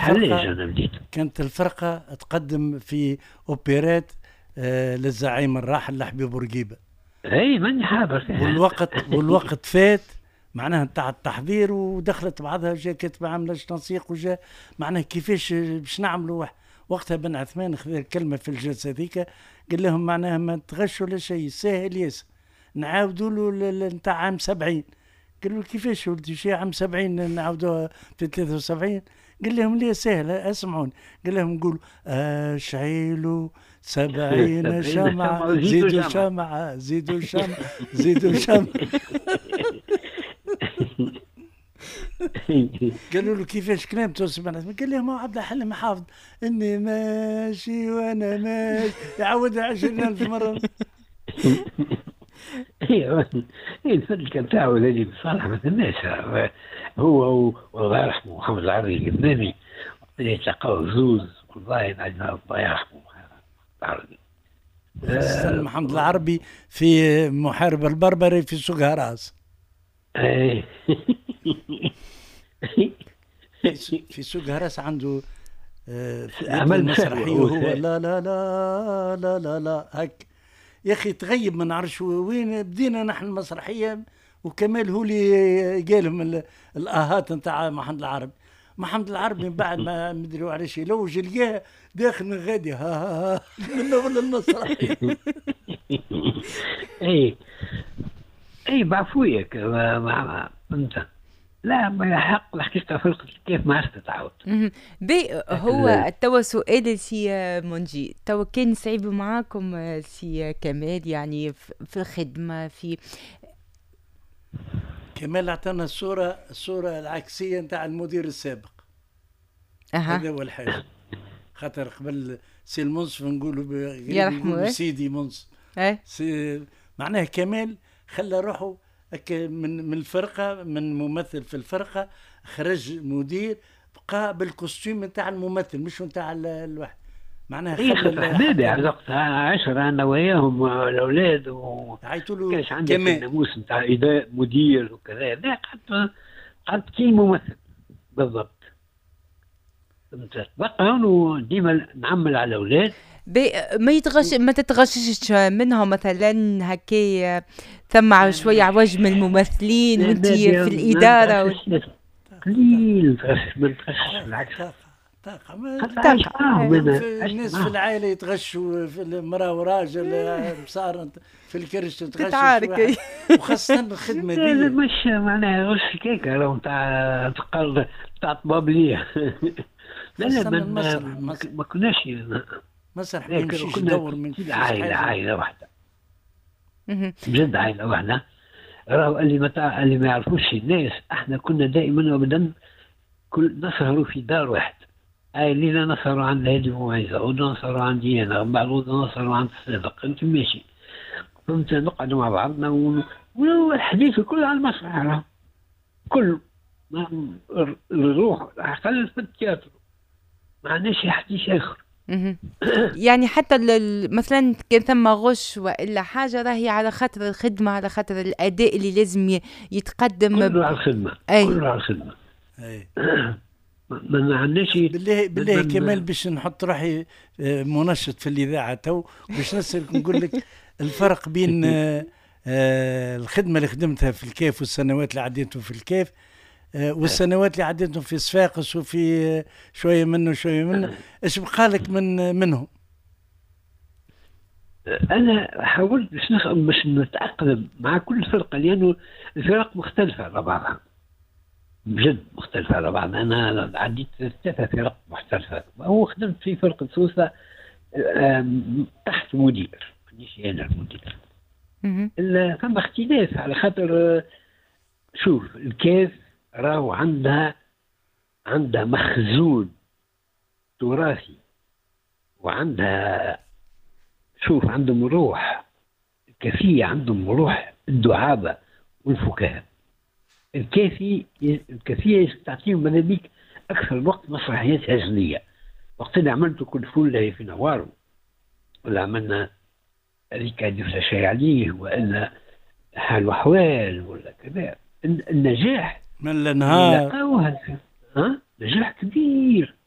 الحلاج أنا بديت. كانت الفرقة تقدم في أوبرات للزعيم الراحل لحبيب بورقيبة. اي ماني حاضر. والوقت فات معناها نتاع التحضير، ودخلت بعضها جا كاتبة عاملة تنسيق، وجا معناها كيفاش باش نعملوا. وقتها بن عثمان خذ الكلمة في الجلسة ذيك، قال لهم معناها ما تغشوا ولا شيء، ساهل ياسر، نعاودوا له نتاع عام 70. قالوا كيفاش ولدي شي عام 70 نعاودوها في 73؟ قال لهم ليه سهلة، اسمعون. قال لهم نقولوا اشعلوا 70 شمعة، زيدوا شمعة، زيدوا شمعة، زيدوا شمعة. قالوا له كيفاش كلام توسع؟ قال لهم عبد الحليم حافظ اني ماشي وانا ماشي، يعودها 20,000 مرة. ايوه الفن كان تاعو الذي بصالح ما الناس. هو والله يرحمه محمد العربي القدامي يتلقاو زوز، والله ينعجنا الله يرحمه العربي. خاصة محمد العربي في محارب البربري في سوق هراس. في سوق هراس عنده في عمل مسرحية هو. لا لا لا لا لا لا هك يا اخي تغيب، ما نعرفش وين بدينا نحن المسرحيه، وكمال هو اللي قالهم الاهات نتاع محمد العربي. محمد العربي من بعد ما مدري علاش يلوج لقاه داخل من غادي ها من اول المسرحيه. اي بعفوية انت لا ما يحق الحقيقة فرقة كيف ما استطاعت. هو توا سؤال سي منجي، توا كان صعيب معاكم سي كمال يعني في الخدمة في كمال اعطانا الصورة العكسية نتاع المدير السابق. هذا أول حاجة، خاطر قبل سي المنصف نقولوا سيدي منصف. معناه كمال خلى روحه من الفرقة، من ممثل في الفرقة خرج مدير بقى بالكوستيم نتاع الممثل مش نتاع الواحد. معناها خلى حبيبي على وقتها 10 انا وياهم الاولاد عيطوا كانش عندي الناموس نتاع اداء مدير وكذا. لا قعدت كي ممثل بالضبط. بقى وديما نعمل على الاولاد. ما تتغشش منهم مثلا هكي ثم شويه عوج من الممثلين وانت في الاداره قليل ما نتغشش بالعكس. الناس في العائله يتغشوا، في المراه وراجل صار في الكرش تتغش، وخاصه الخدمه دي مش معناها غش كيكه لو تاع طبابليه. لا ما كناش مسرح يمشيش يدور من عائله واحده بجد، عائله واحده. راهو اللي ما يعرفوش الناس، احنا كنا دائما وابدا كل نسهروا في دار واحد. لينا نسهروا عند هادي ومعيزة، ونسهروا عندي انا، بعض نسهروا عند الصادق، انت ماشي فهمت. نقعدوا مع بعضنا والحديث كله على المسرح، كل نروح اقل في التياترو، ما عندناش حديث اخر. يعني حتى مثلا كان ثم غش والا حاجه راهي على خاطر الخدمه، على خاطر الاداء اللي لازم يتقدم. كله على الخدمه، كله على الخدمه. ما عندناش بالله كمال باش نحط روحي منشط في الاذاعه تو باش نسالك نقول لك الفرق بين الخدمه اللي خدمتها في الكاف والسنوات اللي عديتهم في الكاف والسنوات اللي عديتهم في صفاقس وفي شويه منه ايش بقالك منهم؟ انا حاولت باش نتاقلم مع كل فرقه، لانه الفرق مختلفه على بعضها، بجد مختلفه على بعضها. انا عديت 3 فرق محترفه، هو خدمت في فرقه سوسه تحت مدير، مانيش انا المدير. فما اختلاف على خاطر شوف الكاف راهو عندها مخزون تراثي، وعندها شوف عندهم روح الكافية، عندهم روح الدعابة والفكاهة. الكافية تعطيهم ملابيك أكثر وقت مسرحيات هزلية. وقت اللي عملت كل فل في نوارو، ولا عملنا هذيك دفلة شاي عليه، وإلا حال وأحوال، ولا كذا، النجاح من النهار نجاح كبير.